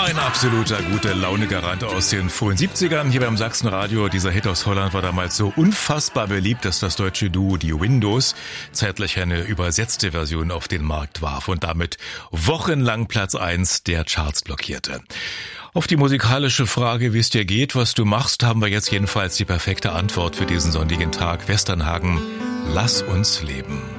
Ein absoluter Gute-Laune-Garant aus den frühen 70ern hier beim Sachsenradio. Dieser Hit aus Holland war damals so unfassbar beliebt, dass das deutsche Duo die Windows zeitlich eine übersetzte Version auf den Markt warf und damit wochenlang Platz 1 der Charts blockierte. Auf die musikalische Frage, wie es dir geht, was du machst, haben wir jetzt jedenfalls die perfekte Antwort für diesen sonnigen Tag. Westernhagen, lass uns leben.